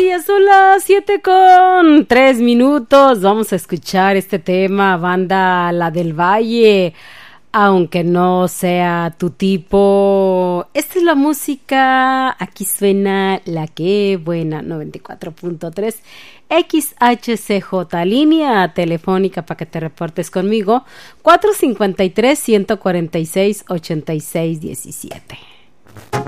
ya son las 7:03. Vamos a escuchar este tema, banda La del Valle. Aunque no sea tu tipo, esta es la música. Aquí suena La Que Buena, 94.3 XHCJ, línea telefónica para que te reportes conmigo, 453-146-8617.